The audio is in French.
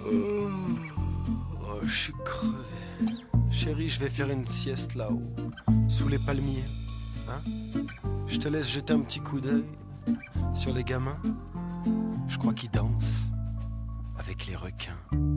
Oh, je suis crevé. Chérie, je vais faire une sieste là-haut, sous les palmiers. Hein? Je te laisse jeter un petit coup d'œil sur les gamins. Je crois qu'ils dansent avec les requins.